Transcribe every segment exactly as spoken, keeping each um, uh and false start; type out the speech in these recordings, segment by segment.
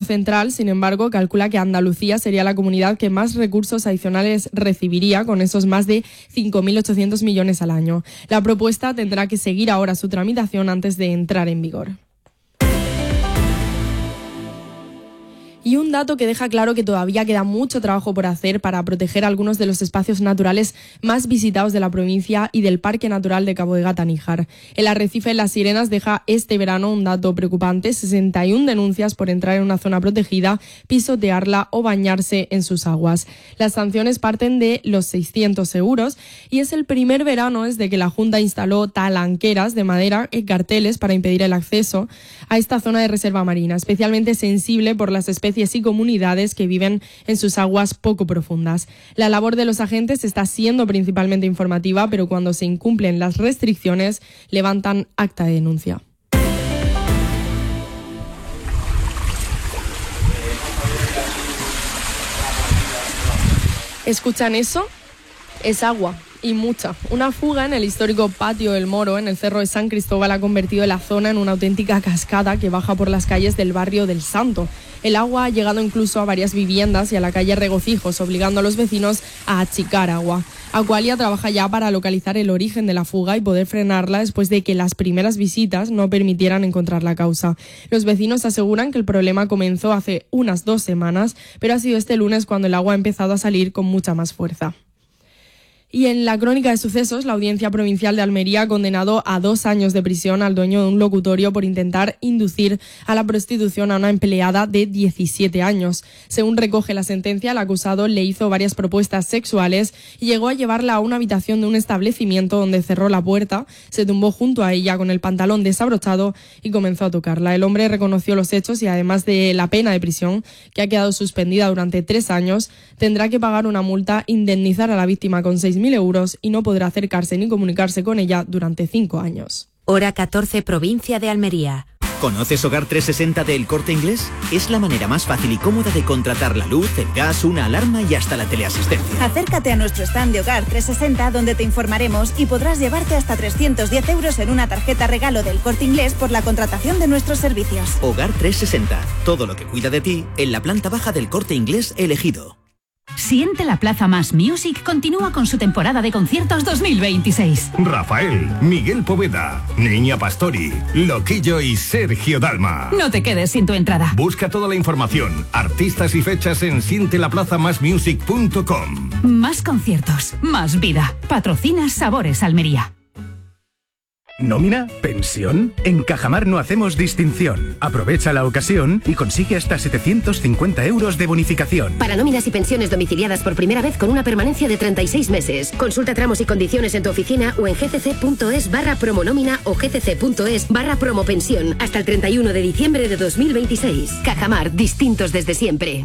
Central, sin embargo, calcula que Andalucía sería la comunidad que más recursos adicionales recibiría, con esos más de cinco mil ochocientos millones al año. La propuesta tendrá que seguir ahora su tramitación antes de entrar en vigor. Y un dato que deja claro que todavía queda mucho trabajo por hacer para proteger algunos de los espacios naturales más visitados de la provincia y del Parque Natural de Cabo de Gata-Níjar. El arrecife de las Sirenas deja este verano un dato preocupante: sesenta y una denuncias por entrar en una zona protegida, pisotearla o bañarse en sus aguas. Las sanciones parten de los seiscientos euros y es el primer verano desde que la Junta instaló talanqueras de madera en carteles para impedir el acceso a esta zona de reserva marina, especialmente sensible por las especies y comunidades que viven en sus aguas poco profundas. La labor de los agentes está siendo principalmente informativa, pero cuando se incumplen las restricciones, levantan acta de denuncia. ¿Escuchan eso? Es agua. Y mucha. Una fuga en el histórico Patio del Moro, en el Cerro de San Cristóbal, ha convertido la zona en una auténtica cascada que baja por las calles del barrio del Santo. El agua ha llegado incluso a varias viviendas y a la calle Regocijos, obligando a los vecinos a achicar agua. Aqualia trabaja ya para localizar el origen de la fuga y poder frenarla después de que las primeras visitas no permitieran encontrar la causa. Los vecinos aseguran que el problema comenzó hace unas dos semanas, pero ha sido este lunes cuando el agua ha empezado a salir con mucha más fuerza. Y en la crónica de sucesos, la Audiencia Provincial de Almería ha condenado a dos años de prisión al dueño de un locutorio por intentar inducir a la prostitución a una empleada de diecisiete años. Según recoge la sentencia, el acusado le hizo varias propuestas sexuales y llegó a llevarla a una habitación de un establecimiento donde cerró la puerta, se tumbó junto a ella con el pantalón desabrochado y comenzó a tocarla. El hombre reconoció los hechos y, además de la pena de prisión, que ha quedado suspendida durante tres años, tendrá que pagar una multa, indemnizar a la víctima con seis mil euros y no podrá acercarse ni comunicarse con ella durante cinco años. Hora catorce, provincia de Almería. ¿Conoces Hogar trescientos sesenta de El Corte Inglés? Es la manera más fácil y cómoda de contratar la luz, el gas, una alarma y hasta la teleasistencia. Acércate a nuestro stand de Hogar trescientos sesenta, donde te informaremos y podrás llevarte hasta trescientos diez euros en una tarjeta regalo del Corte Inglés por la contratación de nuestros servicios. Hogar trescientos sesenta. Todo lo que cuida de ti en la planta baja del Corte Inglés elegido. Siente la Plaza Más Music continúa con su temporada de conciertos dos mil veintiséis. Rafael, Miguel Poveda, Niña Pastori, Loquillo y Sergio Dalma. No te quedes sin tu entrada. Busca toda la información, artistas y fechas en siente la plaza más music punto com. Más conciertos, más vida. Patrocina Sabores Almería. ¿Nómina? ¿Pensión? En Cajamar no hacemos distinción. Aprovecha la ocasión y consigue hasta setecientos cincuenta euros de bonificación. Para nóminas y pensiones domiciliadas por primera vez con una permanencia de treinta y seis meses. Consulta tramos y condiciones en tu oficina o en gcc.es barra promonómina o gcc.es barra promopensión hasta el treinta y uno de diciembre de dos mil veintiséis. Cajamar, distintos desde siempre.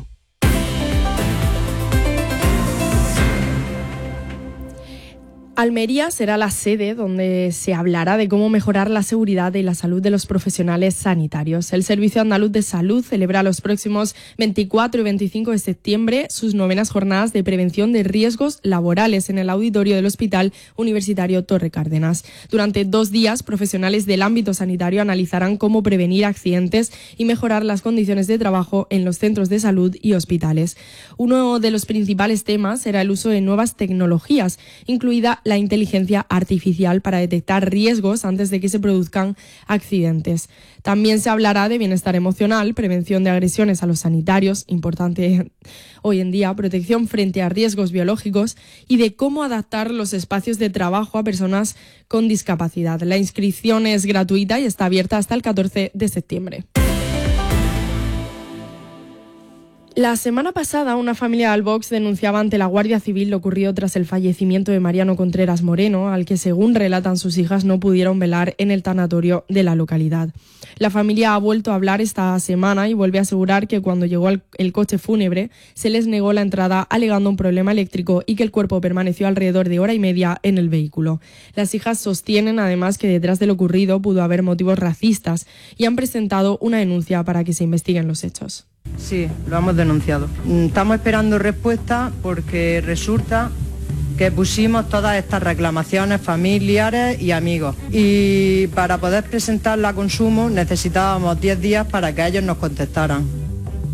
Almería será la sede donde se hablará de cómo mejorar la seguridad y la salud de los profesionales sanitarios. El Servicio Andaluz de Salud celebra los próximos veinticuatro y veinticinco de septiembre sus novenas jornadas de prevención de riesgos laborales en el auditorio del Hospital Universitario Torre Cárdenas. Durante dos días, profesionales del ámbito sanitario analizarán cómo prevenir accidentes y mejorar las condiciones de trabajo en los centros de salud y hospitales. Uno de los principales temas será el uso de nuevas tecnologías, incluida la inteligencia artificial, para detectar riesgos antes de que se produzcan accidentes. También se hablará de bienestar emocional, prevención de agresiones a los sanitarios, importante hoy en día, protección frente a riesgos biológicos y de cómo adaptar los espacios de trabajo a personas con discapacidad. La inscripción es gratuita y está abierta hasta el catorce de septiembre. La semana pasada, una familia de Albox denunciaba ante la Guardia Civil lo ocurrido tras el fallecimiento de Mariano Contreras Moreno, al que, según relatan sus hijas, no pudieron velar en el tanatorio de la localidad. La familia ha vuelto a hablar esta semana y vuelve a asegurar que cuando llegó el coche fúnebre se les negó la entrada alegando un problema eléctrico y que el cuerpo permaneció alrededor de hora y media en el vehículo. Las hijas sostienen además que detrás de lo ocurrido pudo haber motivos racistas y han presentado una denuncia para que se investiguen los hechos. Sí, lo hemos denunciado. Estamos esperando respuesta porque resulta que pusimos todas estas reclamaciones familiares y amigos. Y para poder presentarla a consumo necesitábamos diez días para que ellos nos contestaran.